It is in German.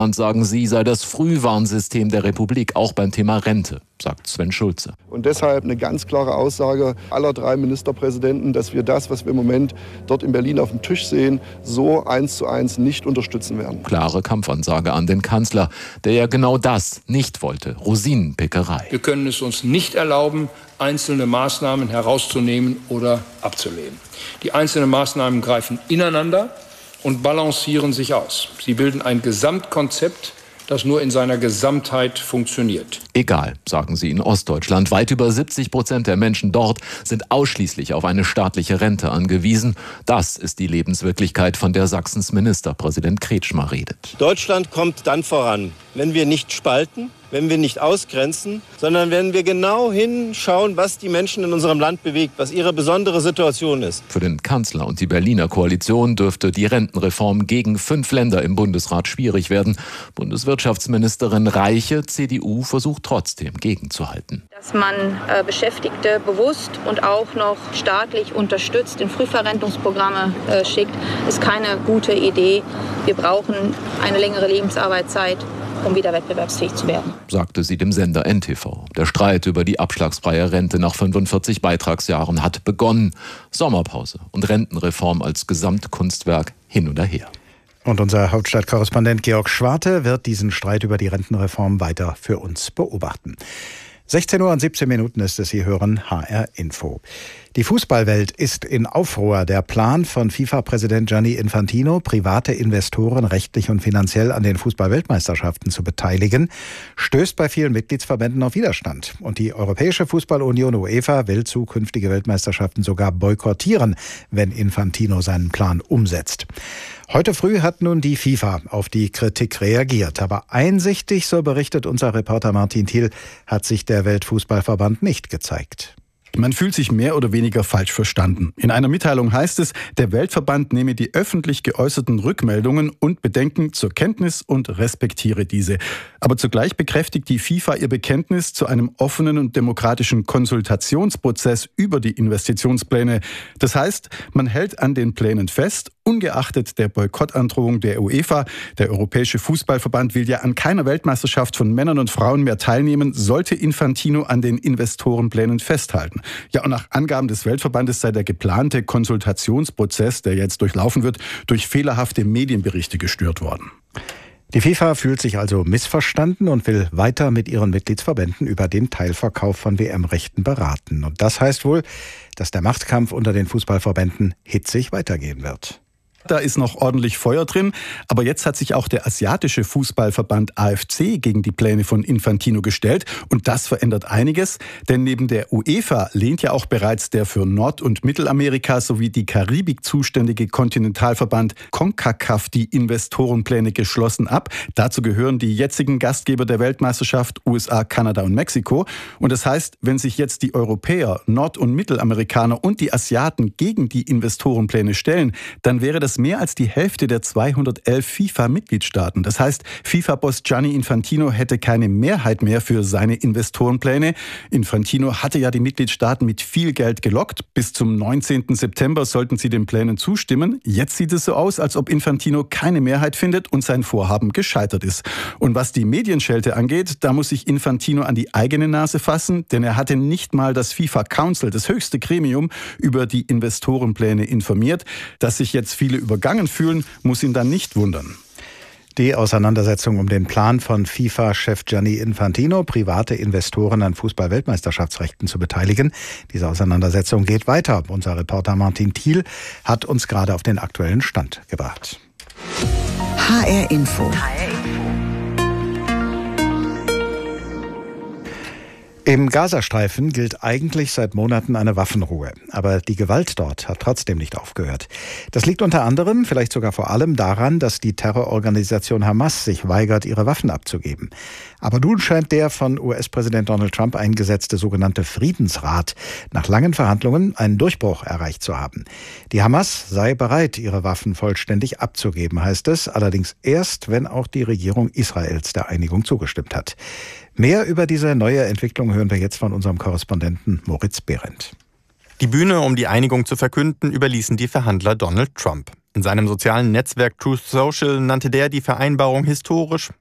Und sagen sie, sei das Frühwarnsystem der Republik, auch beim Thema Rente, sagt Sven Schulze. Und deshalb eine ganz klare Aussage aller 3 Ministerpräsidenten, dass wir das, was wir im Moment dort in Berlin auf dem Tisch sehen, so 1:1 nicht unterstützen werden. Klare Kampfansage an den Kanzler, der ja genau das nicht wollte, Rosinenpickerei. Wir können es uns nicht erlauben, einzelne Maßnahmen herauszunehmen oder abzulehnen. Die einzelnen Maßnahmen greifen ineinander und balancieren sich aus. Sie bilden ein Gesamtkonzept, das nur in seiner Gesamtheit funktioniert. Egal, sagen sie in Ostdeutschland. Weit über 70% der Menschen dort sind ausschließlich auf eine staatliche Rente angewiesen. Das ist die Lebenswirklichkeit, von der Sachsens Ministerpräsident Kretschmer redet. Deutschland kommt dann voran, wenn wir nicht spalten, wenn wir nicht ausgrenzen, sondern wenn wir genau hinschauen, was die Menschen in unserem Land bewegt, was ihre besondere Situation ist. Für den Kanzler und die Berliner Koalition dürfte die Rentenreform gegen 5 Länder im Bundesrat schwierig werden. Bundeswirtschaftsministerin Reiche, CDU, versucht trotzdem gegenzuhalten. Dass man Beschäftigte bewusst und auch noch staatlich unterstützt, in Frühverrentungsprogramme schickt, ist keine gute Idee. Wir brauchen eine längere Lebensarbeitszeit, um wieder wettbewerbsfähig zu werden, sagte sie dem Sender NTV. Der Streit über die abschlagsfreie Rente nach 45 Beitragsjahren hat begonnen. Sommerpause und Rentenreform als Gesamtkunstwerk hin oder her. Und unser Hauptstadtkorrespondent Georg Schwarte wird diesen Streit über die Rentenreform weiter für uns beobachten. 16 Uhr und 17 Minuten ist es, Sie hören HR Info. Die Fußballwelt ist in Aufruhr. Der Plan von FIFA-Präsident Gianni Infantino, private Investoren rechtlich und finanziell an den Fußball-Weltmeisterschaften zu beteiligen, stößt bei vielen Mitgliedsverbänden auf Widerstand. Und die Europäische Fußballunion UEFA will zukünftige Weltmeisterschaften sogar boykottieren, wenn Infantino seinen Plan umsetzt. Heute früh hat nun die FIFA auf die Kritik reagiert. Aber einsichtig, so berichtet unser Reporter Martin Thiel, hat sich der Weltfußballverband nicht gezeigt. Man fühlt sich mehr oder weniger falsch verstanden. In einer Mitteilung heißt es, der Weltverband nehme die öffentlich geäußerten Rückmeldungen und Bedenken zur Kenntnis und respektiere diese. Aber zugleich bekräftigt die FIFA ihr Bekenntnis zu einem offenen und demokratischen Konsultationsprozess über die Investitionspläne. Das heißt, man hält an den Plänen fest, ungeachtet der Boykottandrohung der UEFA. Der Europäische Fußballverband will ja an keiner Weltmeisterschaft von Männern und Frauen mehr teilnehmen, sollte Infantino an den Investorenplänen festhalten. Ja, und nach Angaben des Weltverbandes sei der geplante Konsultationsprozess, der jetzt durchlaufen wird, durch fehlerhafte Medienberichte gestört worden. Die FIFA fühlt sich also missverstanden und will weiter mit ihren Mitgliedsverbänden über den Teilverkauf von WM-Rechten beraten. Und das heißt wohl, dass der Machtkampf unter den Fußballverbänden hitzig weitergehen wird. Da ist noch ordentlich Feuer drin, aber jetzt hat sich auch der asiatische Fußballverband AFC gegen die Pläne von Infantino gestellt und das verändert einiges, denn neben der UEFA lehnt ja auch bereits der für Nord- und Mittelamerika sowie die Karibik zuständige Kontinentalverband CONCACAF die Investorenpläne geschlossen ab. Dazu gehören die jetzigen Gastgeber der Weltmeisterschaft USA, Kanada und Mexiko und das heißt, wenn sich jetzt die Europäer, Nord- und Mittelamerikaner und die Asiaten gegen die Investorenpläne stellen, dann wäre das mehr als die Hälfte der 211 FIFA-Mitgliedstaaten. Das heißt, FIFA-Boss Gianni Infantino hätte keine Mehrheit mehr für seine Investorenpläne. Infantino hatte ja die Mitgliedstaaten mit viel Geld gelockt. Bis zum 19. September sollten sie den Plänen zustimmen. Jetzt sieht es so aus, als ob Infantino keine Mehrheit findet und sein Vorhaben gescheitert ist. Und was die Medienschelte angeht, da muss sich Infantino an die eigene Nase fassen, denn er hatte nicht mal das FIFA Council, das höchste Gremium, über die Investorenpläne informiert. Dass sich jetzt viele übergangen fühlen, muss ihn dann nicht wundern. Die Auseinandersetzung um den Plan von FIFA-Chef Gianni Infantino, private Investoren an Fußball-Weltmeisterschaftsrechten zu beteiligen. Diese Auseinandersetzung geht weiter. Unser Reporter Martin Thiel hat uns gerade auf den aktuellen Stand gebracht. HR Info. Im Gazastreifen gilt eigentlich seit Monaten eine Waffenruhe. Aber die Gewalt dort hat trotzdem nicht aufgehört. Das liegt unter anderem, vielleicht sogar vor allem daran, dass die Terrororganisation Hamas sich weigert, ihre Waffen abzugeben. Aber nun scheint der von US-Präsident Donald Trump eingesetzte sogenannte Friedensrat nach langen Verhandlungen einen Durchbruch erreicht zu haben. Die Hamas sei bereit, ihre Waffen vollständig abzugeben, heißt es, allerdings erst, wenn auch die Regierung Israels der Einigung zugestimmt hat. Mehr über diese neue Entwicklung hören wir jetzt von unserem Korrespondenten Moritz Behrendt. Die Bühne, um die Einigung zu verkünden, überließen die Verhandler Donald Trump. In seinem sozialen Netzwerk Truth Social nannte der die Vereinbarung historisch,